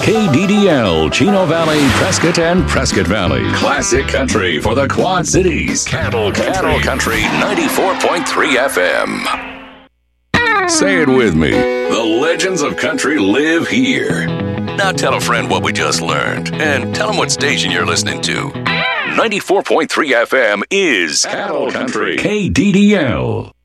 KDDL, Chino Valley, Prescott, and Prescott Valley. Classic country for the Quad Cities. Cattle Country 94.3 FM. Say it with me. The legends of country live here. Now tell a friend what we just learned, and tell them what station you're listening to. 94.3 FM is Cattle Country. KDDL.